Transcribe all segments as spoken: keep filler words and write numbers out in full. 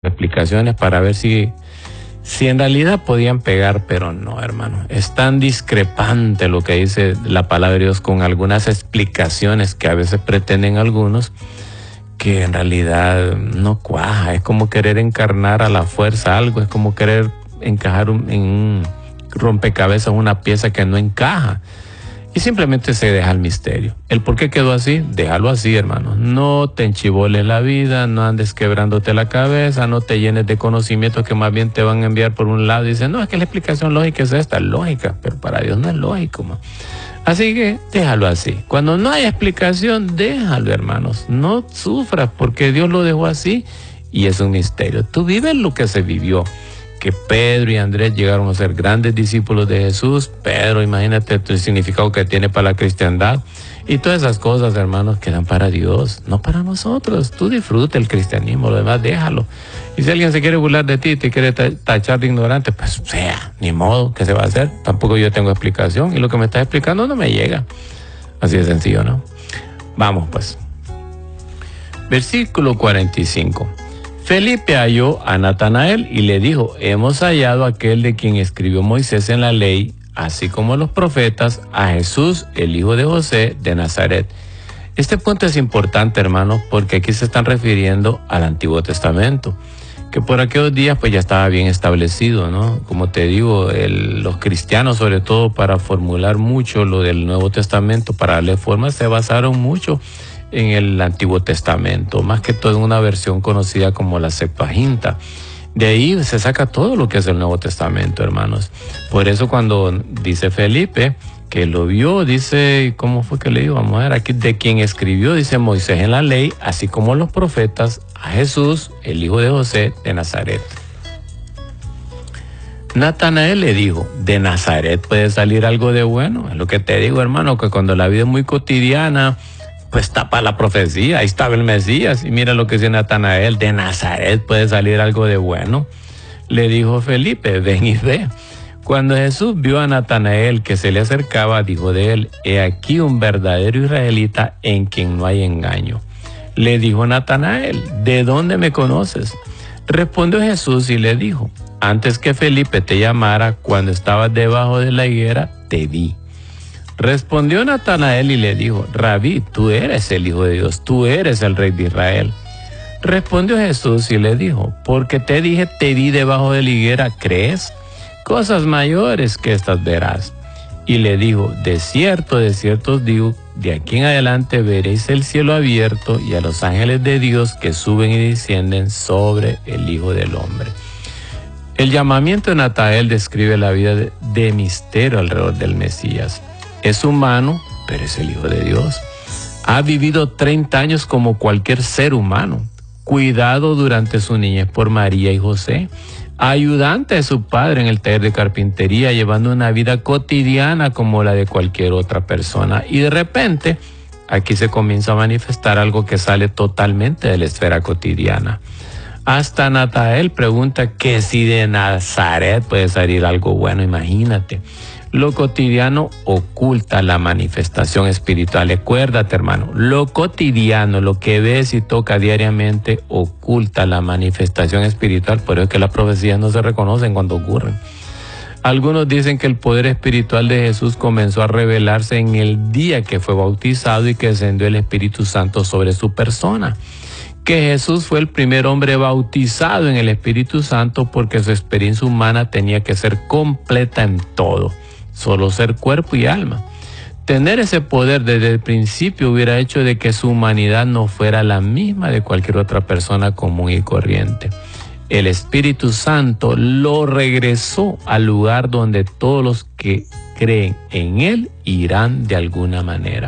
explicaciones para ver si, si en realidad podían pegar, pero no, hermano. Es tan discrepante lo que dice la palabra de Dios con algunas explicaciones que a veces pretenden algunos, que en realidad no cuaja. Es como querer encarnar a la fuerza algo, es como querer encajar un, en un rompecabezas una pieza que no encaja. Y simplemente se deja el misterio. ¿El por qué quedó así? Déjalo así, hermano. No te enchivoles la vida, no andes quebrándote la cabeza, no te llenes de conocimientos que más bien te van a enviar por un lado y dicen, no, es que la explicación lógica es esta, lógica, pero para Dios no es lógico, man. Así que déjalo así. Cuando no hay explicación, déjalo, hermanos. No sufras porque Dios lo dejó así y es un misterio. Tú vives lo que se vivió. Que Pedro y Andrés llegaron a ser grandes discípulos de Jesús. Pedro, imagínate el significado que tiene para la cristiandad. Y todas esas cosas, hermanos, quedan para Dios, no para nosotros. Tú disfruta el cristianismo, lo demás déjalo. Y si alguien se quiere burlar de ti, te quiere tachar de ignorante, pues sea, ni modo, ¿qué se va a hacer? Tampoco yo tengo explicación y lo que me estás explicando no me llega. Así de sencillo, ¿no? Vamos pues. Versículo cuarenta y cinco. Felipe halló a Natanael y le dijo, hemos hallado a aquel de quien escribió Moisés en la ley, así como los profetas, a Jesús, el hijo de José de Nazaret. Este punto es importante, hermanos, porque aquí se están refiriendo al Antiguo Testamento, que por aquellos días pues ya estaba bien establecido, ¿no? Como te digo, el, los cristianos, sobre todo para formular mucho lo del Nuevo Testamento, para darle forma, se basaron mucho en el Antiguo Testamento, más que todo en una versión conocida como la Septuaginta. De ahí se saca todo lo que es el Nuevo Testamento, hermanos. Por eso cuando dice Felipe, que lo vio, dice, ¿cómo fue que le digo? Vamos a ver, aquí de quien escribió, dice Moisés en la ley, así como los profetas, a Jesús, el hijo de José de Nazaret. Natanael le dijo, de Nazaret puede salir algo de bueno. Es lo que te digo, hermano, que cuando la vida es muy cotidiana, pues tapa la profecía, ahí estaba el Mesías, y mira lo que dice Natanael, de Nazaret puede salir algo de bueno. Le dijo Felipe, ven y ve. Cuando Jesús vio a Natanael que se le acercaba, dijo de él, he aquí un verdadero israelita en quien no hay engaño. Le dijo Natanael, ¿de dónde me conoces? Respondió Jesús y le dijo, antes que Felipe te llamara, cuando estabas debajo de la higuera, te vi. Respondió Natanael y le dijo, Rabí, tú eres el Hijo de Dios, tú eres el Rey de Israel. Respondió Jesús y le dijo, porque te dije, te vi debajo de la higuera, ¿crees? Cosas mayores que estas verás. Y le dijo, de cierto, de cierto os digo, de aquí en adelante veréis el cielo abierto y a los ángeles de Dios que suben y descienden sobre el Hijo del Hombre. El llamamiento de Natanael describe la vida de, de misterio alrededor del Mesías. Es humano, pero es el Hijo de Dios. Ha vivido treinta años como cualquier ser humano. Cuidado durante su niñez por María y José. Ayudante de su padre en el taller de carpintería, llevando una vida cotidiana como la de cualquier otra persona. Y de repente, aquí se comienza a manifestar algo que sale totalmente de la esfera cotidiana. Hasta Natanael pregunta que si de Nazaret puede salir algo bueno, imagínate. Lo cotidiano oculta la manifestación espiritual. Acuérdate, hermano, lo cotidiano, lo que ves y toca diariamente, oculta la manifestación espiritual. Por eso es que las profecías no se reconocen cuando ocurren. Algunos dicen que el poder espiritual de Jesús comenzó a revelarse en el día que fue bautizado y que descendió el Espíritu Santo sobre su persona. Que Jesús fue el primer hombre bautizado en el Espíritu Santo porque su experiencia humana tenía que ser completa en todo. Solo ser cuerpo y alma. Tener ese poder desde el principio hubiera hecho de que su humanidad no fuera la misma de cualquier otra persona común y corriente. El Espíritu Santo lo regresó al lugar donde todos los que creen en Él irán de alguna manera.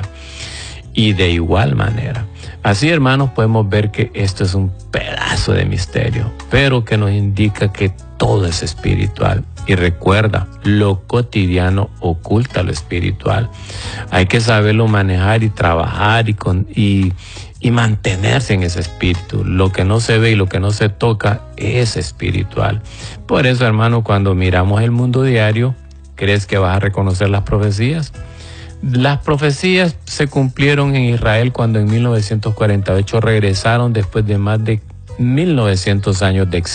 Y de igual manera. Así, hermanos, podemos ver que esto es un pedazo de misterio, pero que nos indica que todo es espiritual. Y recuerda, lo cotidiano oculta lo espiritual. Hay que saberlo manejar y trabajar y, con, y, y mantenerse en ese espíritu. Lo que no se ve y lo que no se toca es espiritual. Por eso, hermano, cuando miramos el mundo diario, ¿crees que vas a reconocer las profecías? Las profecías se cumplieron en Israel cuando en mil novecientos cuarenta y ocho regresaron después de más de mil novecientos años de